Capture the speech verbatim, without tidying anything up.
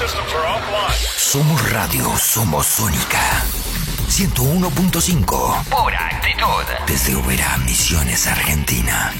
systems are offline. Somos radio, somos Sónica. ciento uno punto cinco. Pura actitud. Desde Oberá, Misiones, Argentina.